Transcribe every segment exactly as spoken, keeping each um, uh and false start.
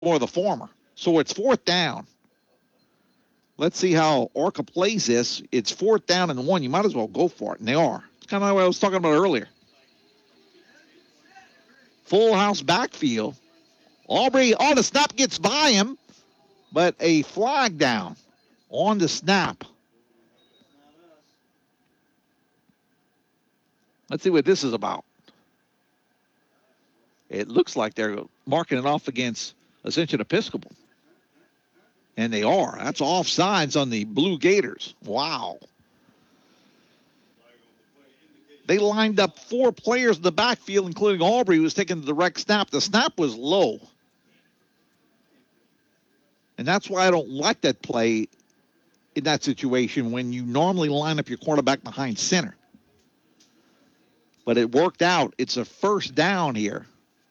more of the former. So it's fourth down. Let's see how Arca plays this. It's fourth down and one. You might as well go for it, and they are. It's kind of like what I was talking about earlier. Full house backfield. Aubrey on the snap gets by him, but a flag down on the snap. Let's see what this is about. It looks like they're marking it off against Ascension Episcopal. And they are. That's offsides on the Blue Gators. Wow. They lined up four players in the backfield, including Aubrey, who was taking the direct snap. The snap was low. And that's why I don't like that play in that situation when you normally line up your quarterback behind center. But it worked out. It's a first down here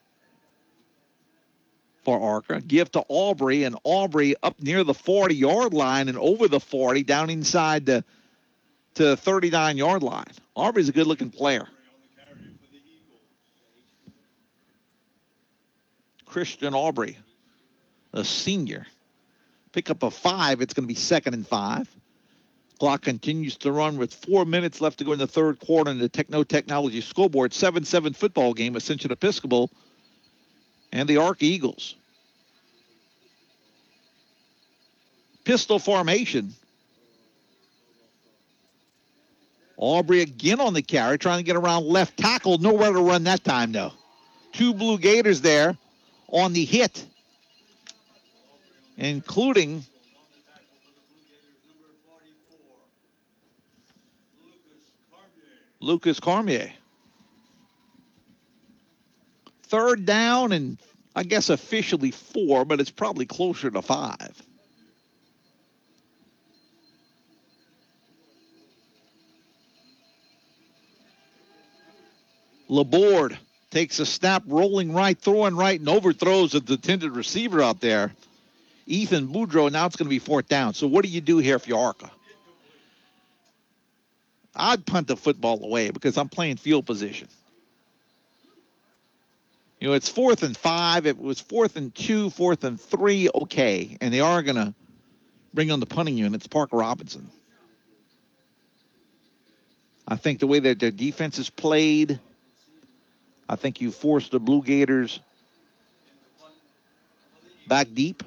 for Arca. Give to Aubrey, and Aubrey up near the forty-yard line and over the forty, down inside the to the thirty-nine-yard line. Aubrey's a good-looking player. Christian Aubrey, a senior. Pick up a five. It's going to be second and five. Clock continues to run with four minutes left to go in the third quarter in the Techno Technology scoreboard. seven seven football game, Ascension Episcopal and the Arca Eagles. Pistol formation. Aubrey again on the carry, trying to get around left tackle. Nowhere to run that time, though. Two Blue Gators there on the hit, including Lucas Cormier. Third down and I guess officially four, but it's probably closer to five. Laborde takes a snap, rolling right, throwing right, and overthrows the intended receiver out there. Ethan Boudreau, now it's going to be fourth down. So what do you do here if you're Arca? I'd punt the football away because I'm playing field position. You know, it's fourth and five. If it was fourth and two, fourth and three, okay. And they are going to bring on the punting units, Parker Robinson. I think the way that their defense is played, I think you force the Blue Gators back deep.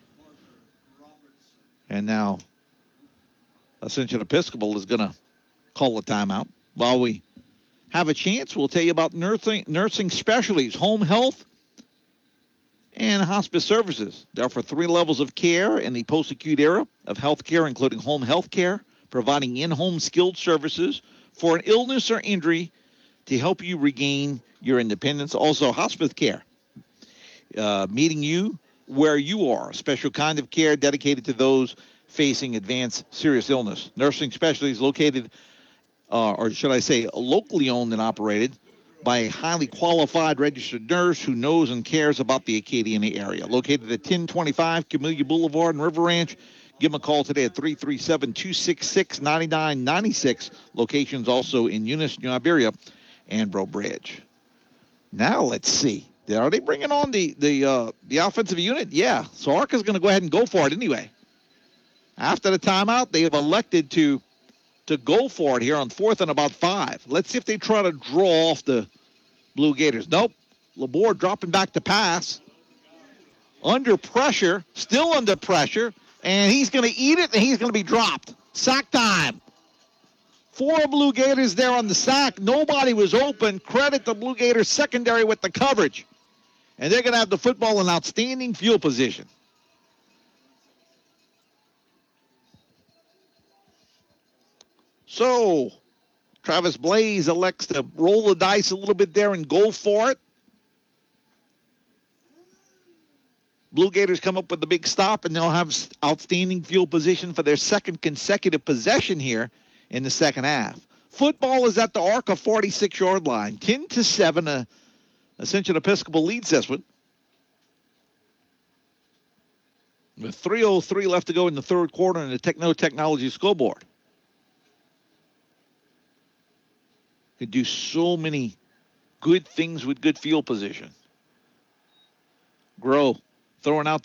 And now Ascension Episcopal is going to call a timeout. While we have a chance, we'll tell you about nursing, nursing specialties, home health, and hospice services. They offer three levels of care in the post-acute era of health care, including home health care, providing in-home skilled services for an illness or injury to help you regain your independence. Also, hospice care, uh, meeting you where you are, a special kind of care dedicated to those facing advanced serious illness. Nursing specialties located, uh, or should I say, locally owned and operated by a highly qualified registered nurse who knows and cares about the Acadiana area. Located at ten twenty-five Camellia Boulevard in River Ranch. Give them a call today at three three seven, two six six, nine nine nine six. Locations also in Eunice, New Iberia, and Breaux Bridge. Now let's see. Are they bringing on the the uh, the offensive unit? Yeah. So Arca's going to go ahead and go for it anyway. After the timeout, they have elected to to go for it here on fourth and about five. Let's see if they try to draw off the Blue Gators. Nope. Laborde dropping back to pass. Under pressure, still under pressure, and he's going to eat it, and he's going to be dropped. Sack time. Four Blue Gators there on the sack. Nobody was open. Credit the Blue Gators secondary with the coverage. And they're going to have the football in outstanding field position. So, Travis Blaze elects to roll the dice a little bit there and go for it. Blue Gators come up with the big stop, and they'll have outstanding field position for their second consecutive possession here in the second half. Football is at the Arca forty-six-yard line. ten to seven, uh, Ascension Episcopal leads this one. With three oh three left to go in the third quarter in the Techno Technology scoreboard. Could do so many good things with good field position. Grow throwing out